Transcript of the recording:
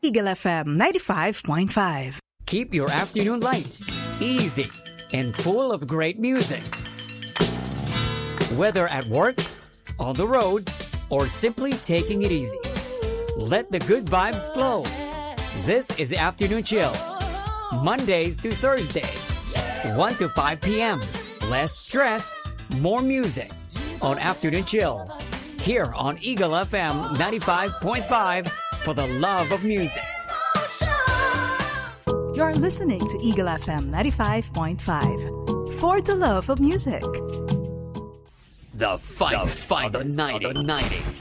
Eagle FM 95.5. Keep your afternoon light, easy, and full of great music. Whether at work, on the road, or simply taking it easy, let the good vibes flow. This is Afternoon Chill, Mondays to Thursdays, 1 to 5 p.m. Less stress, more music on Afternoon Chill, here on Eagle FM 95.5 for the love of music. You're listening to Eagle FM 95.5 for the love of music. The finest of the 90s.